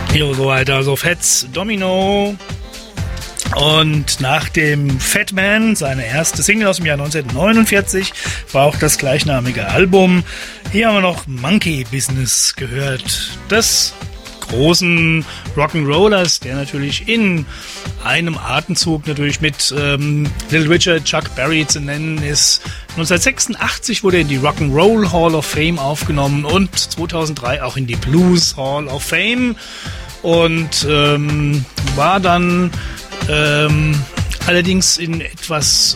Jo, so weiter. Also Fats Domino. Und nach dem Fat Man, seine erste Single aus dem Jahr 1949, war auch das gleichnamige Album. Hier haben wir noch Monkey Business gehört. Das großen Rock'n'Rollers, der natürlich in einem Atemzug natürlich mit Little Richard, Chuck Berry zu nennen ist. 1986 wurde er in die Rock'n'Roll Hall of Fame aufgenommen und 2003 auch in die Blues Hall of Fame und war dann allerdings in etwas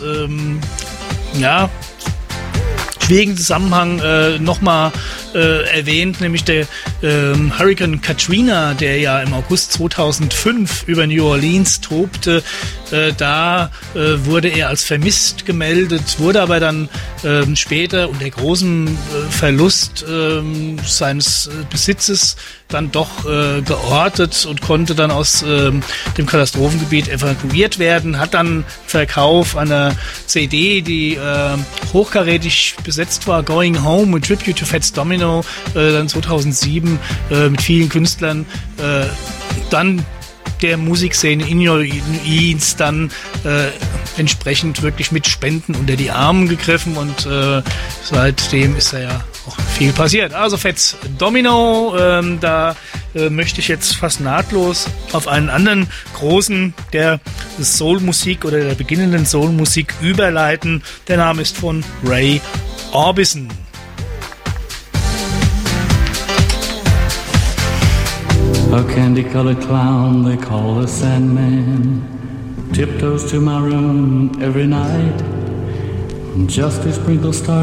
schwierigen Zusammenhang nochmal erwähnt, nämlich der Hurricane Katrina, der ja im August 2005 über New Orleans tobte. Da wurde er als vermisst gemeldet, wurde aber dann später unter großem Verlust seines Besitzes dann doch geortet und konnte dann aus dem Katastrophengebiet evakuiert werden, hat dann Verkauf einer CD, die hochkarätig besetzt war, Going Home, a Tribute to Fats Domino, dann 2007 mit vielen Künstlern, dann der Musikszene in New Orleans dann entsprechend wirklich mit Spenden unter die Arme gegriffen und seitdem ist da ja auch viel passiert. Also Fats Domino, da möchte ich jetzt fast nahtlos auf einen anderen großen der Soulmusik oder der beginnenden Soulmusik überleiten. Der Name ist von Ray Orbison. A candy-colored clown they call the Sandman tiptoes to my room every night just to sprinkle stars